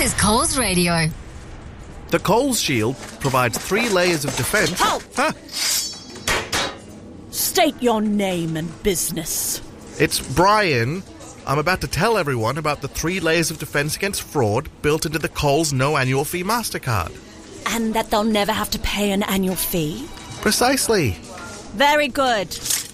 is Coles Radio. The Coles Shield provides 3 layers of defence... Halt! Huh? State your name and business. It's Brian. I'm about to tell everyone about the 3 layers of defence against fraud built into the Coles no annual fee MasterCard. And that they'll never have to pay an annual fee? Precisely. Very good.